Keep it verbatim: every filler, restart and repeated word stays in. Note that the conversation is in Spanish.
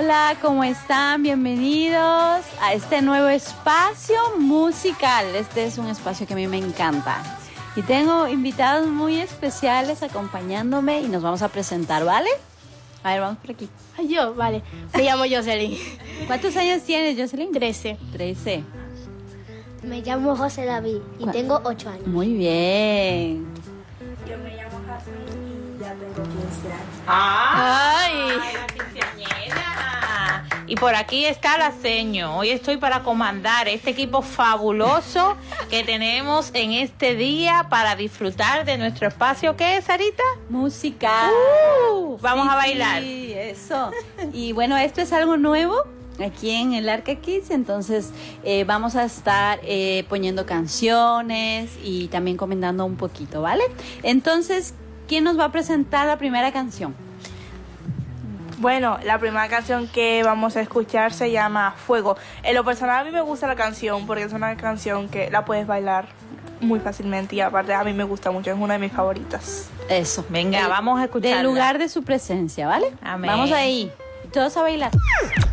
Hola, ¿cómo están? Bienvenidos a este nuevo espacio musical. Este es un espacio que a mí me encanta. Y tengo invitados muy especiales acompañándome y nos vamos a presentar, ¿vale? A ver, vamos por aquí. Yo, vale. Me llamo Jocelyn. ¿Cuántos años tienes, Jocelyn? Trece. Trece. Me llamo José David y tengo ocho años. Muy bien. Yo me llamo Jasmine y ya tengo quince años. ¡Ay! Ay. La quinceañera. Y por aquí está la seño. Hoy estoy para comandar este equipo fabuloso que tenemos en este día para disfrutar de nuestro espacio. ¿Qué es, Sarita? Música. Uh, vamos Sí, a bailar. Sí, eso. Y bueno, esto es algo nuevo aquí en el Arca Kids, entonces eh, vamos a estar eh, poniendo canciones y también comentando un poquito, ¿vale? Entonces, ¿quién nos va a presentar la primera canción? Bueno, la primera canción que vamos a escuchar se llama Fuego. En lo personal a mí me gusta la canción porque es una canción que la puedes bailar muy fácilmente y aparte a mí me gusta mucho, es una de mis favoritas. Eso. Venga, El- vamos a escucharla. Del lugar de su presencia, ¿vale? Amén. Vamos ahí. Todos a bailar.